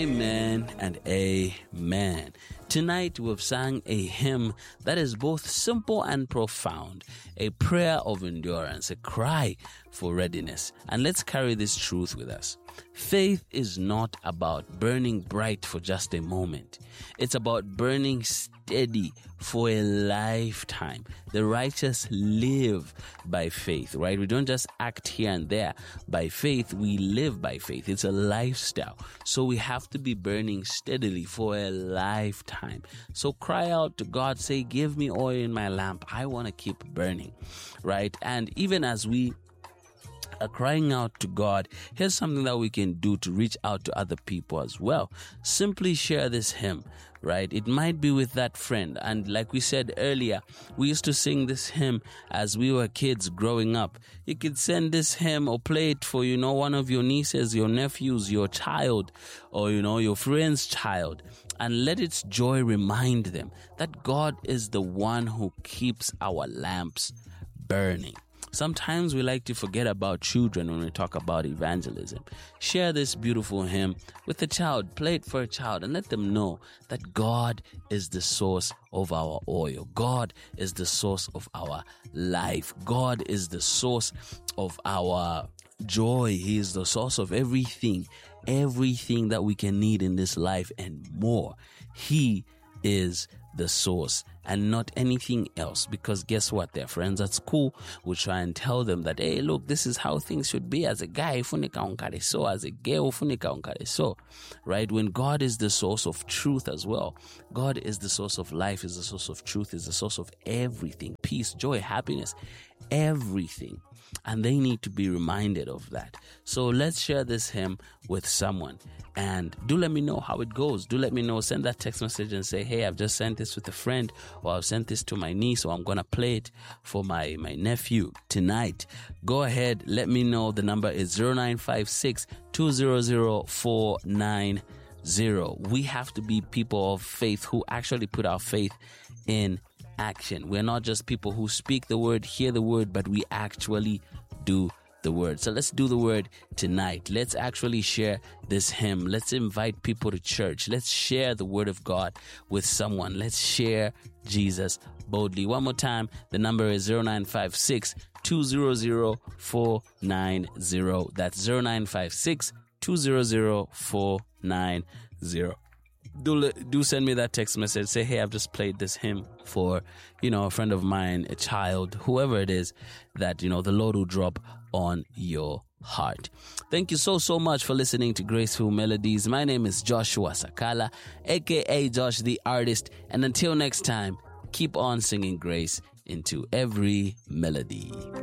Amen and amen. Tonight we've sang a hymn that is both simple and profound, a prayer of endurance, a cry for readiness. And let's carry this truth with us. Faith is not about burning bright for just a moment. It's about burning steady for a lifetime. The righteous live by faith, right? We don't just act here and there. By faith, we live by faith. It's a lifestyle. So we have to be burning steadily for a lifetime. So cry out to God, say, give me oil in my lamp. I want to keep burning, right? And even as we are crying out to God, here's something that we can do to reach out to other people as well. Simply share this hymn, right? It might be with that friend. And like we said earlier, we used to sing this hymn as we were kids growing up. You could send this hymn or play it for, one of your nieces, your nephews, your child, or, your friend's child. And let its joy remind them that God is the one who keeps our lamps burning. Sometimes we like to forget about children when we talk about evangelism. Share this beautiful hymn with a child, play it for a child, and let them know that God is the source of our oil. God is the source of our life. God is the source of our joy. He is the source of everything that we can need in this life and more. He is the source and not anything else, because guess what? Their friends at school will try and tell them that, hey, look, this is how things should be. As a guy, funika unkare so, as a girl, funika unkare so, right? When God is the source of truth as well, God is the source of life, is the source of truth, is the source of everything, peace, joy, happiness, everything. And they need to be reminded of that. So let's share this hymn with someone, and do let me know how it goes. Do let me know. Send that text message and say, hey, I've just sent this with a friend, or I've sent this to my niece, or I'm going to play it for my nephew tonight. Go ahead. Let me know. The number is 0956 200 490. We have to be people of faith who actually put our faith in action. We're not just people who speak the word, hear the word, but we actually do the word. So let's do the word tonight. Let's actually share this hymn. Let's invite people to church. Let's share the word of God with someone. Let's share Jesus boldly. One more time, the number is 0956 200 490. That's 0956 200 490. Do send me that text message. Say, hey, I've just played this hymn for, a friend of mine, a child, whoever it is that, the Lord will drop on your heart. Thank you so much for listening to Graceful Melodies. My name is Joshua Sakala, aka Josh the Artist. And until next time, keep on singing grace into every melody.